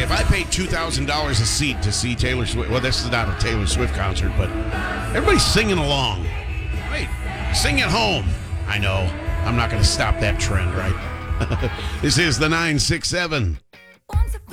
if I paid $2,000 a seat to see Taylor Swift, well, this is not a Taylor Swift concert, but everybody's singing along. Wait, sing at home. I know. I'm not going to stop that trend, right? This is the 967.